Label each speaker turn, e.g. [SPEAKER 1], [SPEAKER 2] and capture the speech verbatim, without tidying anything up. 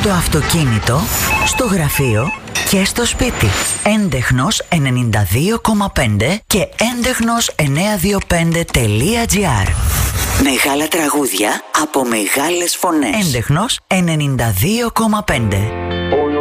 [SPEAKER 1] Στο αυτοκίνητο, στο γραφείο και στο σπίτι. Έντεχνος ενενήντα δύο κόμμα πέντε και έντεχνος εννιακόσια είκοσι πέντε τελεία τζι άρ. Μεγάλα τραγούδια από μεγάλες φωνές. Έντεχνος ενενήντα δύο κόμμα πέντε.